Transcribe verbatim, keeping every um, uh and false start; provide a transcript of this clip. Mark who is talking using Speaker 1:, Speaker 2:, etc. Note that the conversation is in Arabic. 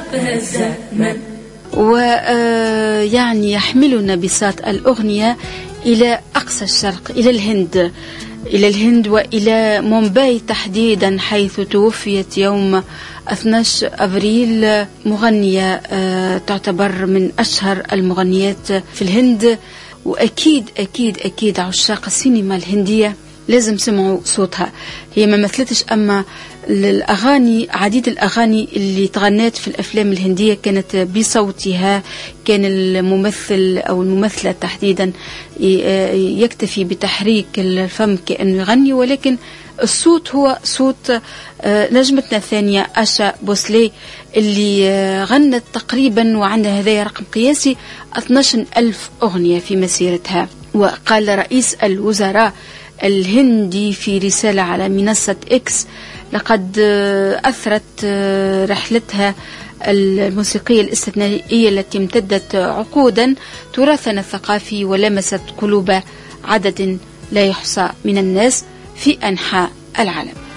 Speaker 1: الزمن. ويعني يحملنا بساط الأغنية إلى أقصى الشرق، إلى الهند، إلى الهند وإلى مومباي تحديدا، حيث توفيت يوم اثني عشر أبريل مغنية تعتبر من أشهر المغنيات في الهند. وأكيد أكيد أكيد عشاق السينما الهندية لازم سمعوا صوتها. هي ما مثلتش، أما الأغاني، عديد الأغاني اللي تغنت في الأفلام الهندية كانت بصوتها. كان الممثل أو الممثلة تحديدا يكتفي بتحريك الفم كأنه يغني، ولكن الصوت هو صوت نجمتنا الثانية آشا بوسلي اللي غنت تقريبا، وعندها هذا رقم قياسي، اثني عشر ألف أغنية في مسيرتها. وقال رئيس الوزراء الهندي في رسالة على منصة إكس: لقد أثرت رحلتها الموسيقية الاستثنائية التي امتدت عقودا تراثنا الثقافي ولمست قلوب عدد لا يحصى من الناس في أنحاء العالم.